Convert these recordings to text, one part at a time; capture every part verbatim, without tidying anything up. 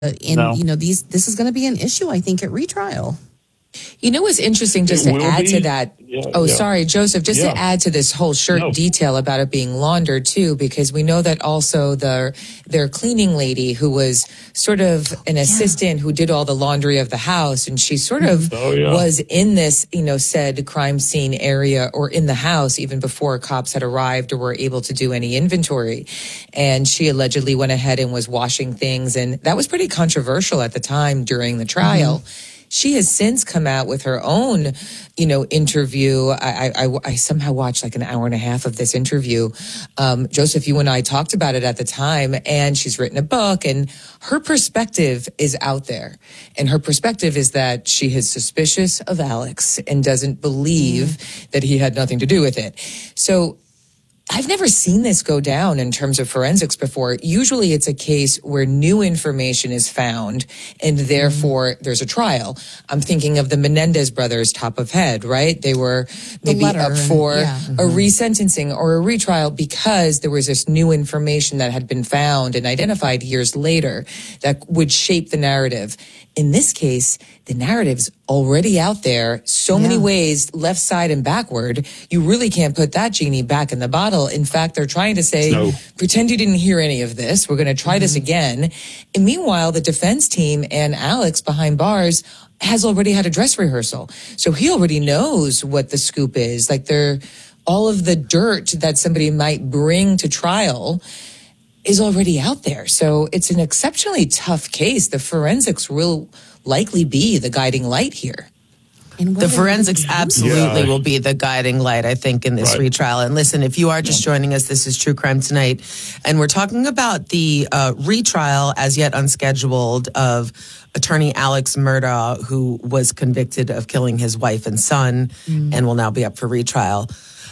and, no. you know, these this is going to be an issue, I think, at retrial. You know what's interesting, just it to add be. to that, yeah, oh, yeah. sorry, Joseph, just yeah. to add to this whole shirt no. detail about it being laundered too, because we know that also the their cleaning lady who was sort of an yeah. assistant who did all the laundry of the house, and she sort of oh, yeah. was in this, you know, said crime scene area or in the house even before cops had arrived or were able to do any inventory. And she allegedly went ahead and was washing things, and that was pretty controversial at the time during the trial. Mm-hmm. She has since come out with her own, you know, interview. I, I, I somehow watched like an hour and a half of this interview. Um, Joseph, you and I talked about it at the time, and she's written a book, and her perspective is out there. And her perspective is that she is suspicious of Alex and doesn't believe mm. that he had nothing to do with it. So I've never seen this go down in terms of forensics before. Usually it's a case where new information is found and therefore mm-hmm. there's a trial. I'm thinking of the Menendez brothers, top of head, right? They were maybe up for and, yeah. mm-hmm. a resentencing or a retrial because there was this new information that had been found and identified years later that would shape the narrative. In this case, the narrative's already out there so yeah. many ways, left side and backward. You really can't put that genie back in the bottle. In fact, they're trying to say, no. pretend you didn't hear any of this. We're going to try mm-hmm. this again. And meanwhile, the defense team and Alex behind bars has already had a dress rehearsal. So he already knows what the scoop is. Like they're all of the dirt that somebody might bring to trial is already out there. So it's an exceptionally tough case. The forensics will likely be the guiding light here. The forensics absolutely yeah. will be the guiding light, I think, in this right. retrial. And listen, if you are just joining us, this is True Crime Tonight. And we're talking about the uh, retrial as yet unscheduled of attorney Alex Murdaugh, who was convicted of killing his wife and son mm. and will now be up for retrial.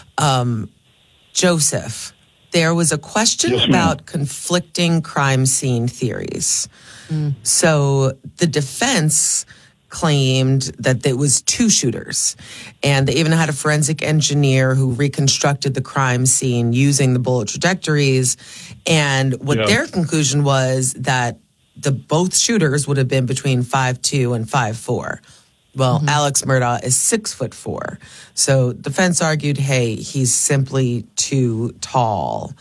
Um, Joseph, there was a question yes, about conflicting crime scene theories. Mm. So the defense claimed that there was two shooters, and they even had a forensic engineer who reconstructed the crime scene using the bullet trajectories. And what yeah. their conclusion was that the both shooters would have been between five two and five four. Well, mm-hmm. Alex Murdaugh is six foot four. So defense argued, hey, he's simply too tall.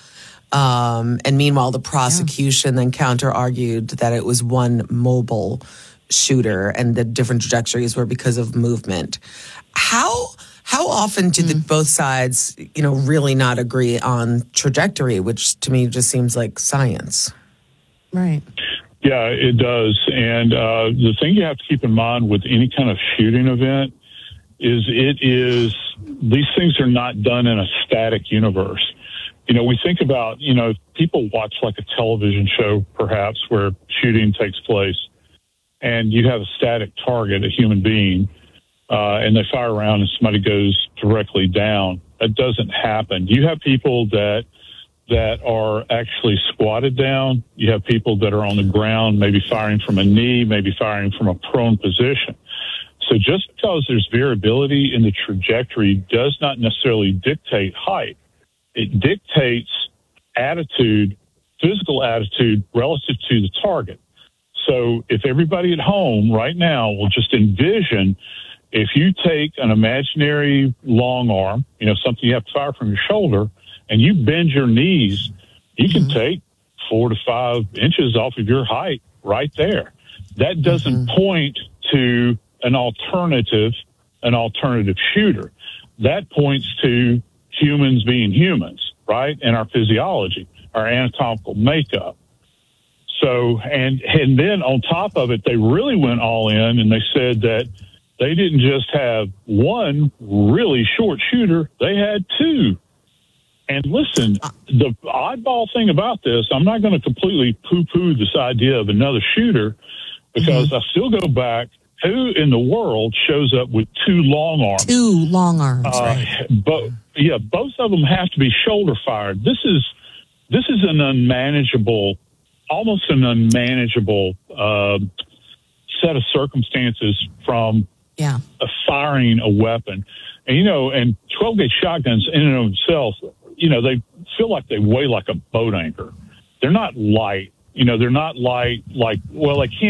Um, and meanwhile, the prosecution yeah. then counter-argued that it was one mobile shooter and the different trajectories were because of movement. How how often do mm. the, both sides, you know, really not agree on trajectory, which to me just seems like science? Right. Yeah, it does. And uh, the thing you have to keep in mind with any kind of shooting event is it is, these things are not done in a static universe. You know, we think about, you know, people watch like a television show, perhaps, where shooting takes place, and you have a static target, a human being, uh, and they fire around and somebody goes directly down. That doesn't happen. You have people that that are actually squatted down. You have people that are on the ground, maybe firing from a knee, maybe firing from a prone position. So just because there's variability in the trajectory does not necessarily dictate height. It dictates attitude, physical attitude relative to the target. So if everybody at home right now will just envision, if you take an imaginary long arm, you know, something you have to fire from your shoulder, and you bend your knees, you can mm-hmm. take four to five inches off of your height right there. That doesn't mm-hmm. point to an alternative, an alternative shooter. That points to humans being humans, right? And our physiology, our anatomical makeup. So, and, and then on top of it, they really went all in and they said that they didn't just have one really short shooter, they had two. And listen, the oddball thing about this, I'm not going to completely poo-poo this idea of another shooter because mm-hmm. I still go back, who in the world shows up with two long arms? Two long arms, uh, right. But, yeah, both of them have to be shoulder fired. This is, this is an unmanageable, almost an unmanageable uh, set of circumstances from yeah. a firing a weapon. And, you know, and twelve-gauge shotguns in and of themselves, you know, they feel like they weigh like a boat anchor. They're not light. You know, they're not light, like, well, I can't.